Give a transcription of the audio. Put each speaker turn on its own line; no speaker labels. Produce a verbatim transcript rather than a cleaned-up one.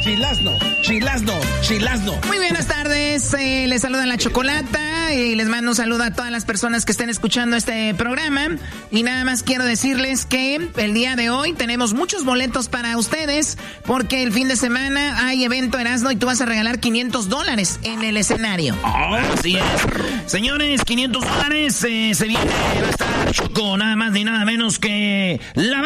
Chilasno, chilasno, chilasno.
Muy buenas tardes, eh, les saluda la Chocolata y les mando un saludo a todas las personas que estén escuchando este programa. Y nada más quiero decirles que el día de hoy tenemos muchos boletos para ustedes porque el fin de semana hay evento Erasmo y tú vas a regalar quinientos dólares en el escenario.
Oh, así es. Señores, quinientos dólares eh, se viene, va a estar Choco, nada más ni nada menos que la